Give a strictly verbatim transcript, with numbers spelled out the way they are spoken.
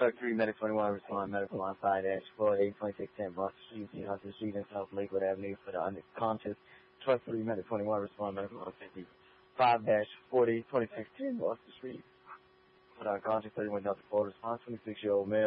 Truck three, Medic twenty-one, respond, Medical on five dash four eight, twenty-six ten, Boston Street, T. Hudson Street, and South Lakewood Avenue for the unconscious. Truck three, Medic twenty-one, respond, Medical on fifty-five dash forty, twenty-six ten, Boston Street for the unconscious. thirty-one Delta four, response, twenty-six-year-old male.